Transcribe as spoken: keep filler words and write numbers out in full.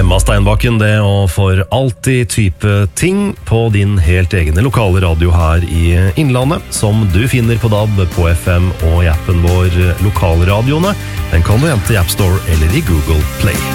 Emma Steinbakken det, og for alltid type ting på din helt egne lokale radio her i Innlandet, som du finner på D A B, på F M og i appen vår Lokalradioene. Den kan du hente i App Store eller i Google Play.